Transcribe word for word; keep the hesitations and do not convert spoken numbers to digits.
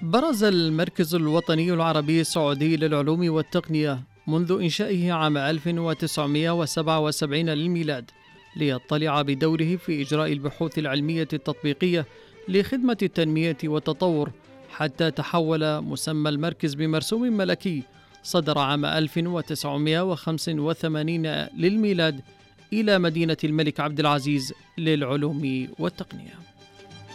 برز المركز الوطني العربي السعودي للعلوم والتقنية منذ إنشائه عام ألف وتسعمائة وسبعة وسبعين للميلاد ليطلع بدوره في إجراء البحوث العلمية التطبيقية لخدمة التنمية والتطور، حتى تحول مسمى المركز بمرسوم ملكي صدر عام ألف وتسعمائة وخمسة وثمانين للميلاد إلى مدينة الملك عبد العزيز للعلوم والتقنية.